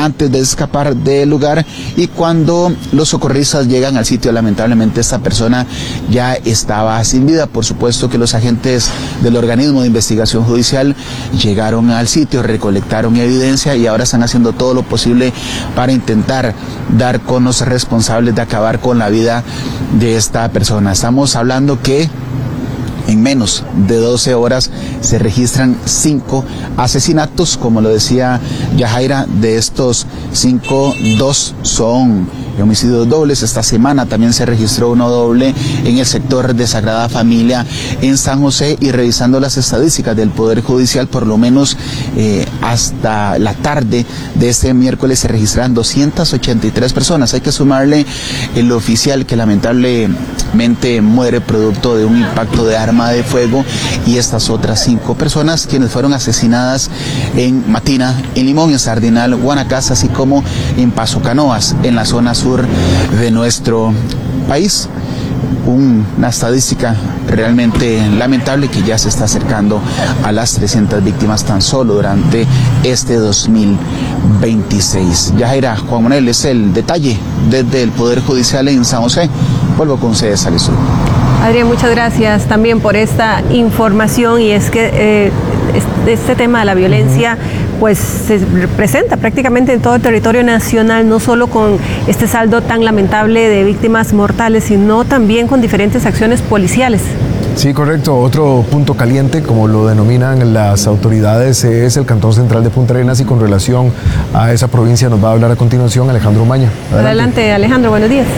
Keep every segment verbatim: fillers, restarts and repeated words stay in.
antes de escapar del lugar, y cuando los socorristas llegan al sitio, lamentablemente esta persona ya estaba sin vida. Por supuesto que los agentes del organismo de investigación judicial llegaron al sitio, recolectaron evidencia y ahora están haciendo todo lo posible para intentar dar con los responsables de acabar con la vida de esta persona. Estamos hablando que en menos de doce horas se registran cinco asesinatos. Como lo decía Yajaira, de estos cinco, dos son homicidios dobles. Esta semana también se registró uno doble en el sector de Sagrada Familia en San José, y revisando las estadísticas del Poder Judicial, por lo menos eh, hasta la tarde de este miércoles se registraron doscientas ochenta y tres personas. Hay que sumarle el oficial que lamentablemente muere producto de un impacto de arma de fuego, y estas otras cinco personas quienes fueron asesinadas en Matina, en Limón, en Sardinal, Guanacaste, así como en Paso Canoas, en la zona sur de nuestro país. Una estadística realmente lamentable que ya se está acercando a las trescientas víctimas tan solo durante este dos mil veintiséis. Yajaira, Juan Manuel, es el detalle desde el Poder Judicial en San José. Vuelvo con ustedes al estudio. Adrián, muchas gracias también por esta información, y es que eh, este tema de la violencia pues se presenta prácticamente en todo el territorio nacional, no solo con este saldo tan lamentable de víctimas mortales, sino también con diferentes acciones policiales. Sí, correcto. Otro punto caliente, como lo denominan las autoridades, es el Cantón Central de Punta Arenas, y con relación a esa provincia nos va a hablar a continuación Alejandro Umaña. Adelante, Adelante Alejandro, buenos días.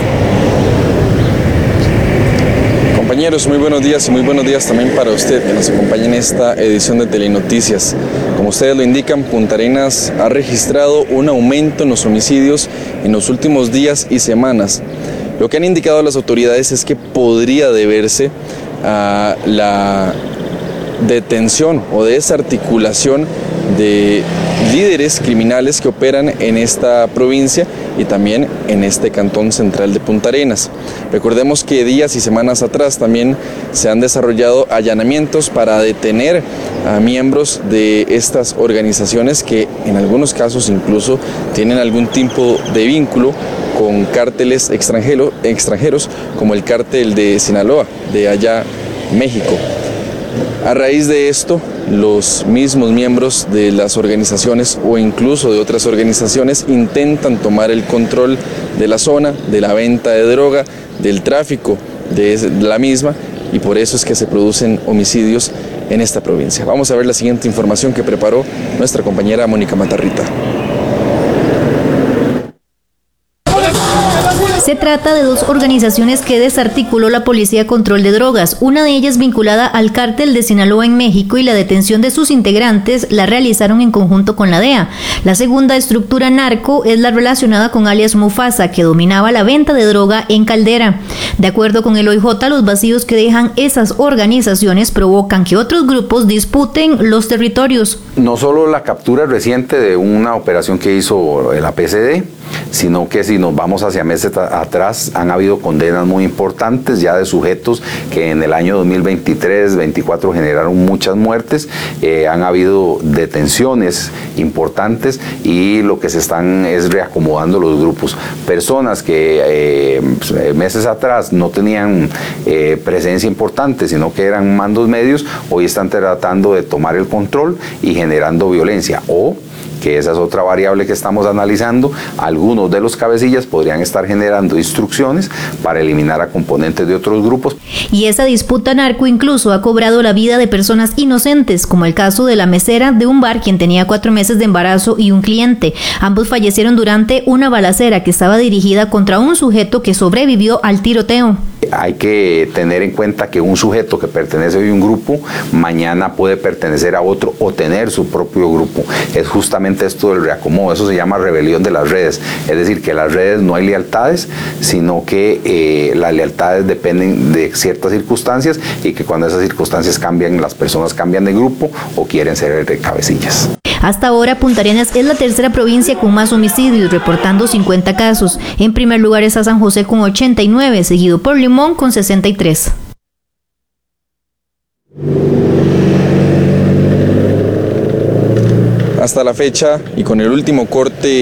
Compañeros, muy buenos días, y muy buenos días también para usted que nos acompaña en esta edición de Telenoticias. Como ustedes lo indican, Punta Arenas ha registrado un aumento en los homicidios en los últimos días y semanas. Lo que han indicado las autoridades es que podría deberse a la detención o desarticulación de líderes criminales que operan en esta provincia y también en este Cantón Central de Punta Arenas. Recordemos que días y semanas atrás también se han desarrollado allanamientos para detener a miembros de estas organizaciones que en algunos casos incluso tienen algún tipo de vínculo con cárteles extranjero, extranjeros como el cártel de Sinaloa, de allá México. A raíz de esto, los mismos miembros de las organizaciones o incluso de otras organizaciones intentan tomar el control de la zona, de la venta de droga, del tráfico de la misma, y por eso es que se producen homicidios en esta provincia. Vamos a ver la siguiente información que preparó nuestra compañera Mónica Matarrita. Se trata de dos organizaciones que desarticuló la Policía de Control de Drogas, una de ellas vinculada al cártel de Sinaloa en México, y la detención de sus integrantes la realizaron en conjunto con la D E A. La segunda estructura narco es la relacionada con alias Mufasa, que dominaba la venta de droga en Caldera. De acuerdo con el O I J, los vacíos que dejan esas organizaciones provocan que otros grupos disputen los territorios. No solo la captura reciente de una operación que hizo la P C D, sino que si nos vamos hacia meses atrás, han habido condenas muy importantes ya de sujetos que en el año dos mil veintitrés veinticuatro generaron muchas muertes. Eh, han habido detenciones importantes, y lo que se están es reacomodando los grupos. Personas que eh, meses atrás no tenían eh, presencia importante, sino que eran mandos medios, hoy están tratando de tomar el control y generando violencia, o que esa es otra variable que estamos analizando. Algunos de los cabecillas podrían estar generando instrucciones para eliminar a componentes de otros grupos. Y esa disputa narco incluso ha cobrado la vida de personas inocentes, como el caso de la mesera de un bar, quien tenía cuatro meses de embarazo, y un cliente. Ambos fallecieron durante una balacera que estaba dirigida contra un sujeto que sobrevivió al tiroteo. Hay que tener en cuenta que un sujeto que pertenece hoy a un grupo, mañana puede pertenecer a otro o tener su propio grupo. Es justamente esto del reacomodo, eso se llama rebelión de las redes. Es decir, que en las redes no hay lealtades, sino que eh, las lealtades dependen de ciertas circunstancias, y que cuando esas circunstancias cambian, las personas cambian de grupo o quieren ser cabecillas. Hasta ahora, Punta Arenas es la tercera provincia con más homicidios, reportando cincuenta casos. En primer lugar está San José con ochenta y nueve, seguido por Limón con sesenta y tres. Hasta la fecha, y con el último corte